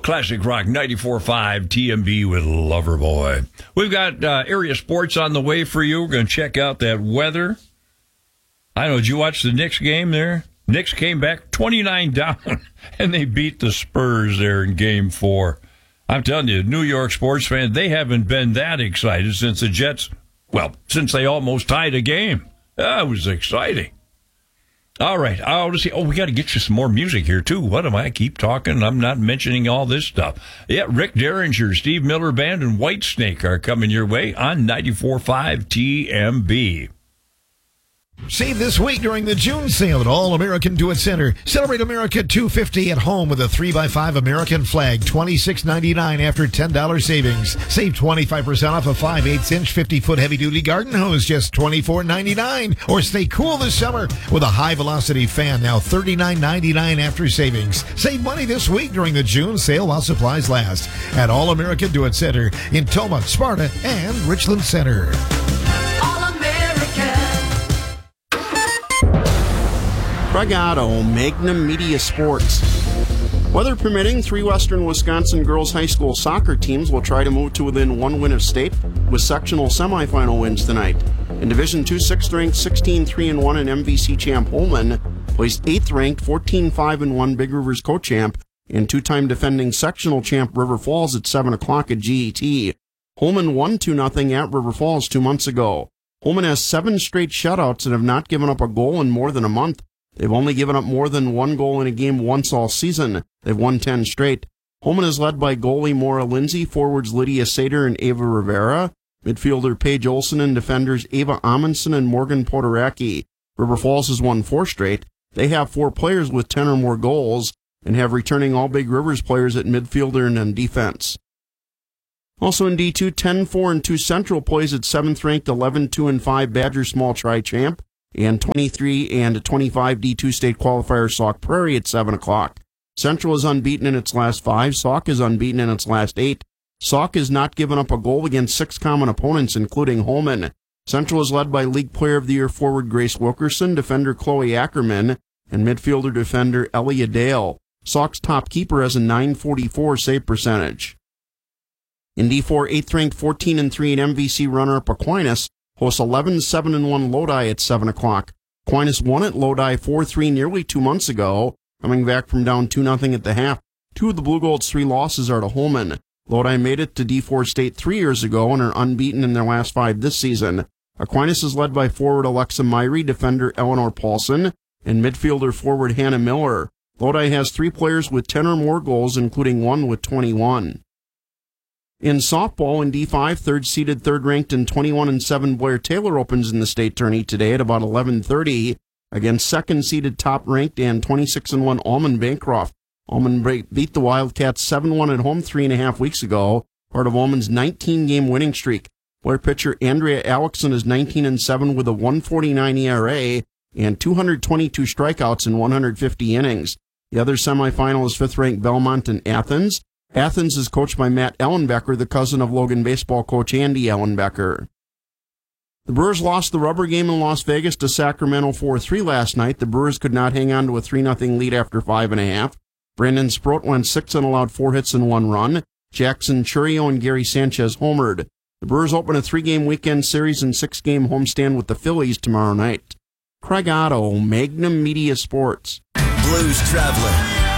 Classic Rock 94.5 TMB with Loverboy. We've got area sports on the way for you. We're going to check out that weather. I know, did you watch the Knicks game there? Knicks came back 29 down, and they beat the Spurs there in Game 4. I'm telling you, New York sports fans, they haven't been that excited since the Jets, since they almost tied a game. That was exciting. All right. We got to get you some more music here, too. What am I keep talking? I'm not mentioning all this stuff. Yeah, Rick Derringer, Steve Miller Band, and Whitesnake are coming your way on 94.5 TMB. Save this week during the June sale at All American Do It Center. Celebrate America 250 at home with a 3x5 American flag, $26.99 after $10 savings. Save 25% off a 5/8-inch 50-foot heavy-duty garden hose, just $24.99. Or stay cool this summer with a high-velocity fan, now $39.99 after savings. Save money this week during the June sale while supplies last at All American Do It Center in Toma, Sparta, and Richland Center. Craig Otto, Magnum Media Sports. Weather permitting, 3 Western Wisconsin girls high school soccer teams will try to move to within 1 win of state with sectional semifinal wins tonight. In Division II, 6th-ranked 16-3-1 and MVC champ Holman placed 8th-ranked 14-5-1 Big Rivers co-champ and 2-time defending sectional champ River Falls at 7 o'clock at GET. Holman won 2-0 at River Falls 2 months ago. Holman has 7 straight shutouts and have not given up a goal in more than a month. They've only given up more than 1 goal in a game once all season. They've won 10 straight. Holman is led by goalie Maura Lindsay, forwards Lydia Sater and Ava Rivera, midfielder Paige Olson, and defenders Ava Amundsen and Morgan Potoraki. River Falls has won 4 straight. They have 4 players with 10 or more goals and have returning all Big Rivers players at midfielder and on defense. Also in D2, 10-4-2 Central plays at 7th-ranked 11-2-5 Badger Small Tri-Champ, and 23-25 D2 state qualifier Sauk Prairie at 7 o'clock. Central is unbeaten in its last 5. Sauk is unbeaten in its last 8. Sauk has not given up a goal against 6 common opponents, including Holman. Central is led by League Player of the Year forward Grace Wilkerson, defender Chloe Ackerman, and midfielder defender Elia Dale. Sauk's top keeper has a .944 save percentage. In D4, 8th-ranked 14-3 and MVC runner-up Aquinas hosts 11-7-1 Lodi at 7 o'clock. Aquinas won at Lodi 4-3 nearly 2 months ago, coming back from down 2-0 at the half. 2 of the Blue Gold's 3 losses are to Holman. Lodi made it to D4 state 3 years ago and are unbeaten in their last 5 this season. Aquinas is led by forward Alexa Myrie, defender Eleanor Paulson, and midfielder forward Hannah Miller. Lodi has 3 players with 10 or more goals, including 1 with 21. In softball, in D5, third-seeded, third-ranked, and 21-7 Blair Taylor opens in the state tourney today at about 11:30 against second-seeded, top-ranked, and 26-1 Almond Bancroft. Almond beat the Wildcats 7-1 at home 3.5 weeks ago, part of Almond's 19-game winning streak. Blair pitcher Andrea Alexson is 19-7 with a 1.49 ERA and 222 strikeouts in 150 innings. The other semifinal is 5th-ranked Belmont and Athens. Athens is coached by Matt Ellenbecker, the cousin of Logan baseball coach Andy Ellenbecker. The Brewers lost the rubber game in Las Vegas to Sacramento 4-3 last night. The Brewers could not hang on to a 3-0 lead after 5.5. Brandon Sproat went 6 and allowed 4 hits and 1 run. Jackson Churio and Gary Sanchez homered. The Brewers open a 3-game weekend series and 6-game homestand with the Phillies tomorrow night. Craig Otto, Magnum Media Sports. Blues Traveler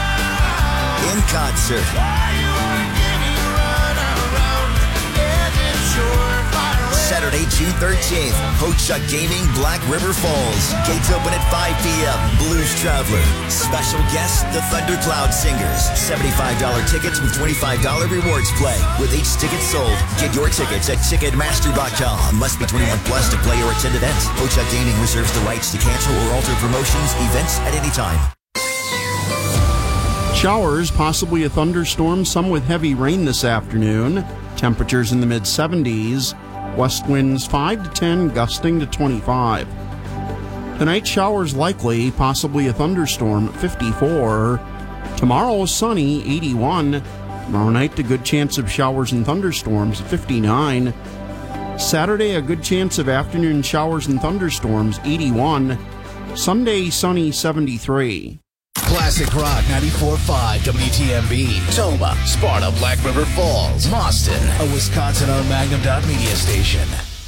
in concert. Saturday, June 13th, Ho-Chuk Gaming, Black River Falls. Gates open at 5 p.m. Blues Traveler. Special guests, the Thundercloud Singers. $75 tickets with $25 rewards play. With each ticket sold, get your tickets at Ticketmaster.com. Must be 21 plus to play or attend events. Ho-Chuk Gaming reserves the rights to cancel or alter promotions, events at any time. Showers, possibly a thunderstorm, some with heavy rain this afternoon. Temperatures in the mid-70s. West winds 5 to 10, gusting to 25. Tonight, showers likely, possibly a thunderstorm, 54. Tomorrow, sunny, 81. Tomorrow night, a good chance of showers and thunderstorms, 59. Saturday, a good chance of afternoon showers and thunderstorms, 81. Sunday, sunny, 73. Classic Rock 94.5 WTMB. Toma, Sparta, Black River Falls, Mauston, a Wisconsin-owned Magnum Dot media station.